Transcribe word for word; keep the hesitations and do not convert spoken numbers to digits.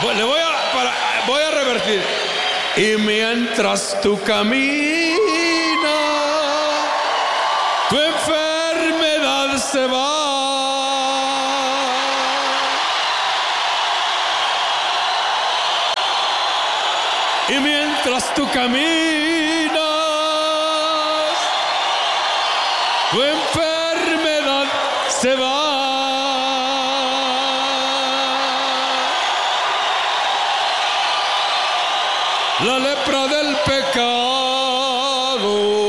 Le voy a, para, voy a revertir. Y mientras tú caminas, tu enfermedad se va. Y mientras tú caminas, tu enfermedad se va. La lepra del pecado